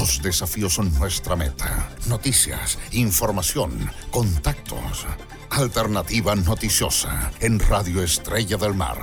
Los desafíos son nuestra meta. Noticias, información, contactos. Alternativa Noticiosa en Radio Estrella del Mar.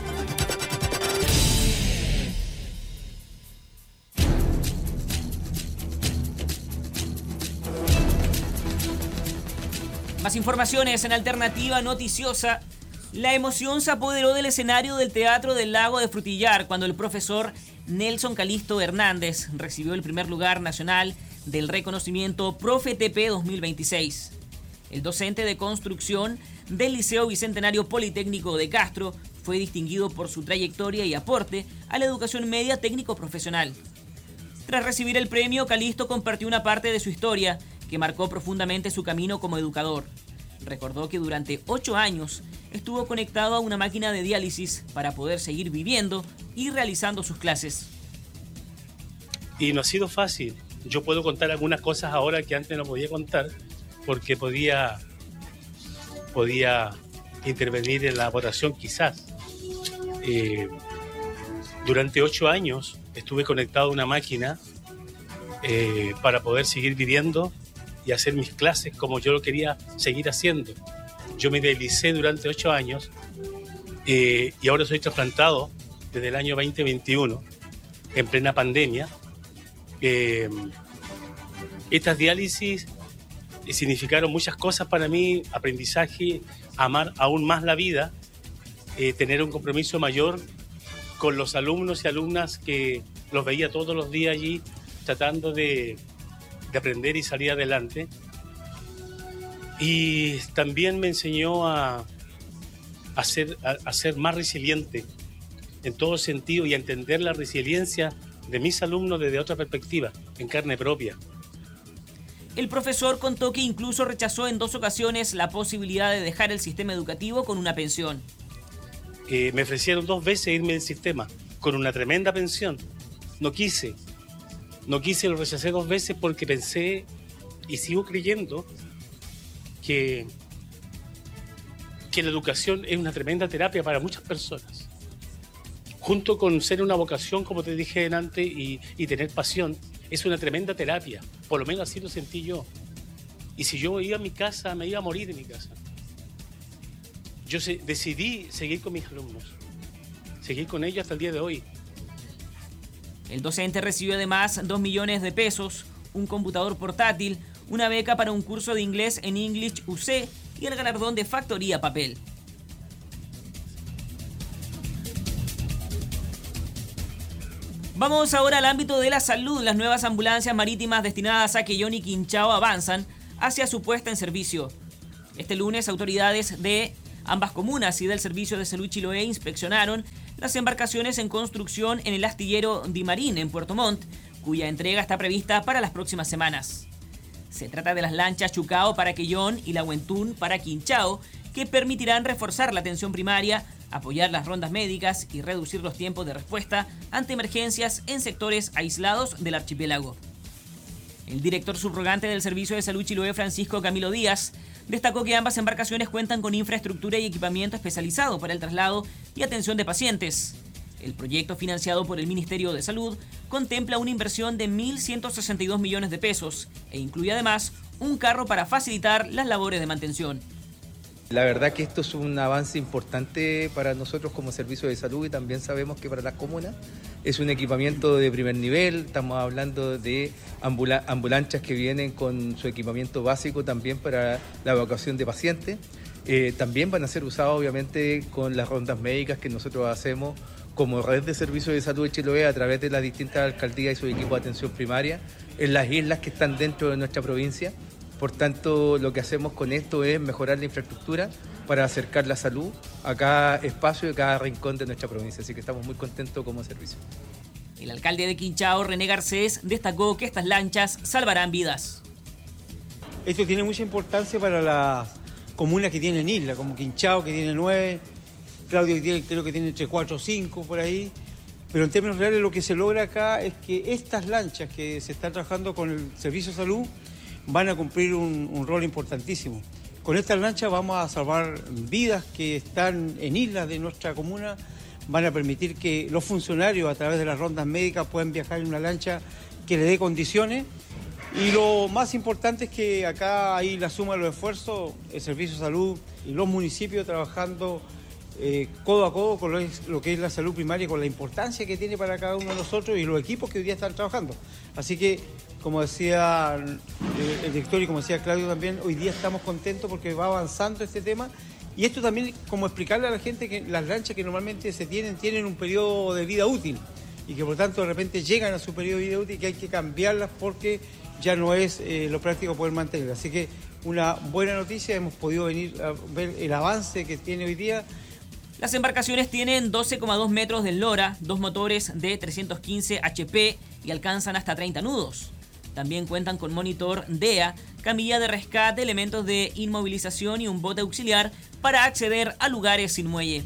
Más informaciones en Alternativa Noticiosa. La emoción se apoderó del escenario del Teatro del Lago de Frutillar cuando el profesor Nelson Calisto Hernández recibió el primer lugar nacional del reconocimiento Profe TP 2026. El docente de construcción del Liceo Bicentenario Politécnico de Castro fue distinguido por su trayectoria y aporte a la educación media técnico-profesional. Tras recibir el premio, Calisto compartió una parte de su historia que marcó profundamente su camino como educador. Recordó que durante 8 años estuvo conectado a una máquina de diálisis para poder seguir viviendo y realizando sus clases. Y no ha sido fácil. Yo puedo contar algunas cosas ahora que antes no podía contar porque podía intervenir en la votación quizás. Durante 8 años estuve conectado a una máquina para poder seguir viviendo y hacer mis clases como yo lo quería seguir haciendo. Yo me idealicé durante 8 años y ahora soy trasplantado desde el año 2021, en plena pandemia. Estas diálisis significaron muchas cosas para mí: aprendizaje, amar aún más la vida, tener un compromiso mayor con los alumnos y alumnas que los veía todos los días allí tratando de aprender y salir adelante. Y también me enseñó a ser más resiliente en todo sentido y a entender la resiliencia de mis alumnos desde otra perspectiva, en carne propia. El profesor contó que incluso rechazó en 2 ocasiones la posibilidad de dejar el sistema educativo con una pensión. Me ofrecieron 2 veces irme del sistema con una tremenda pensión. No quise, lo rechacé 2 veces porque pensé y sigo creyendo que la educación es una tremenda terapia para muchas personas. Junto con ser una vocación, como te dije antes, y tener pasión, es una tremenda terapia. Por lo menos así lo sentí yo. Y si yo iba a mi casa, me iba a morir en mi casa. Yo decidí seguir con mis alumnos, seguir con ellos hasta el día de hoy. El docente recibió además 2 millones de pesos, un computador portátil, una beca para un curso de inglés en English UC y el galardón de Factoría Papel. Vamos ahora al ámbito de la salud. Las nuevas ambulancias marítimas destinadas a Quellón y Quinchao avanzan hacia su puesta en servicio. Este lunes, autoridades de ambas comunas y del Servicio de Salud Chiloé inspeccionaron las embarcaciones en construcción en el astillero Di Marín en Puerto Montt, cuya entrega está prevista para las próximas semanas. Se trata de las lanchas Chucao para Quellón y la Huentún para Quinchao, que permitirán reforzar la atención primaria, apoyar las rondas médicas y reducir los tiempos de respuesta ante emergencias en sectores aislados del archipiélago. El director subrogante del Servicio de Salud Chiloé, Francisco Camilo Díaz, destacó que ambas embarcaciones cuentan con infraestructura y equipamiento especializado para el traslado y atención de pacientes. El proyecto, financiado por el Ministerio de Salud, contempla una inversión de 1.162 millones de pesos e incluye además un carro para facilitar las labores de mantención. La verdad que esto es un avance importante para nosotros como servicio de salud y también sabemos que para las comunas es un equipamiento de primer nivel. Estamos hablando de ambulancias que vienen con su equipamiento básico también para la evacuación de pacientes. También van a ser usados obviamente con las rondas médicas que nosotros hacemos como red de servicios de salud de Chiloé a través de las distintas alcaldías y su equipo de atención primaria en las islas que están dentro de nuestra provincia. Por tanto, lo que hacemos con esto es mejorar la infraestructura para acercar la salud a cada espacio y a cada rincón de nuestra provincia. Así que estamos muy contentos como servicio. El alcalde de Quinchao, René Garcés, destacó que estas lanchas salvarán vidas. Esto tiene mucha importancia para las comunas que tienen isla, como Quinchao, que tiene 9, Claudio, creo que tiene entre 4 o 5 por ahí. Pero en términos reales lo que se logra acá es que estas lanchas que se están trabajando con el Servicio de Salud van a cumplir un rol importantísimo. Con estas lanchas vamos a salvar vidas que están en islas de nuestra comuna, van a permitir que los funcionarios a través de las rondas médicas puedan viajar en una lancha que le dé condiciones. Y lo más importante es que acá hay la suma de los esfuerzos, el Servicio de Salud y los municipios trabajando codo a codo con lo que es la salud primaria, con la importancia que tiene para cada uno de nosotros y los equipos que hoy día están trabajando. Así que, como decía el director y como decía Claudio también, hoy día estamos contentos porque va avanzando este tema. Y esto también, como explicarle a la gente que las lanchas que normalmente se tienen un periodo de vida útil y que por lo tanto de repente llegan a su periodo de vida útil y que hay que cambiarlas porque ya no es lo práctico poder mantenerlas. Así que una buena noticia, hemos podido venir a ver el avance que tiene hoy día. Las embarcaciones tienen 12,2 metros de eslora, 2 motores de 315 HP y alcanzan hasta 30 nudos. También cuentan con monitor DEA, camilla de rescate, elementos de inmovilización y un bote auxiliar para acceder a lugares sin muelle.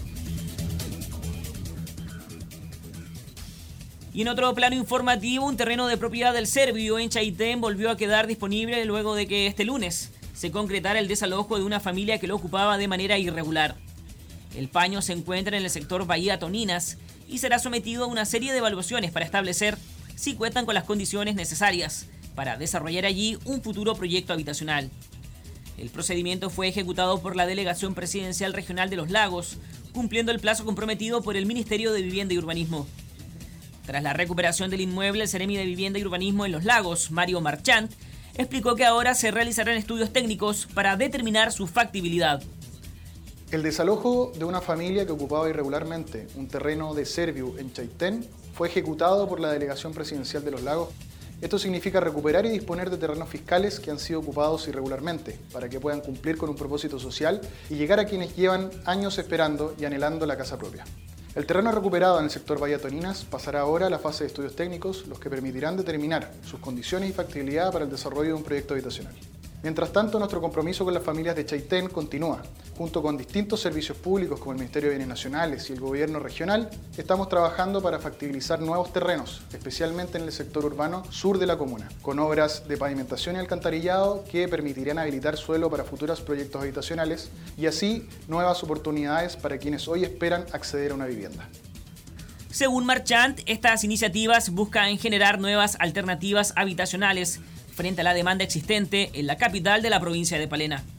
Y en otro plano informativo, un terreno de propiedad del Servio en Chaitén volvió a quedar disponible luego de que este lunes se concretara el desalojo de una familia que lo ocupaba de manera irregular. El paño se encuentra en el sector Bahía Toninas y será sometido a una serie de evaluaciones para establecer si cuentan con las condiciones necesarias para desarrollar allí un futuro proyecto habitacional. El procedimiento fue ejecutado por la Delegación Presidencial Regional de los Lagos, cumpliendo el plazo comprometido por el Ministerio de Vivienda y Urbanismo. Tras la recuperación del inmueble, el Seremi de Vivienda y Urbanismo en Los Lagos, Mario Marchant, explicó que ahora se realizarán estudios técnicos para determinar su factibilidad. El desalojo de una familia que ocupaba irregularmente un terreno de Serviu en Chaitén fue ejecutado por la Delegación Presidencial de Los Lagos. Esto significa recuperar y disponer de terrenos fiscales que han sido ocupados irregularmente, para que puedan cumplir con un propósito social y llegar a quienes llevan años esperando y anhelando la casa propia. El terreno recuperado en el sector Bahía Toninas pasará ahora a la fase de estudios técnicos, los que permitirán determinar sus condiciones y factibilidad para el desarrollo de un proyecto habitacional. Mientras tanto, nuestro compromiso con las familias de Chaitén continúa. Junto con distintos servicios públicos como el Ministerio de Bienes Nacionales y el Gobierno Regional, estamos trabajando para factibilizar nuevos terrenos, especialmente en el sector urbano sur de la comuna, con obras de pavimentación y alcantarillado que permitirán habilitar suelo para futuros proyectos habitacionales y así nuevas oportunidades para quienes hoy esperan acceder a una vivienda. Según Marchant, estas iniciativas buscan generar nuevas alternativas habitacionales frente a la demanda existente en la capital de la provincia de Palena.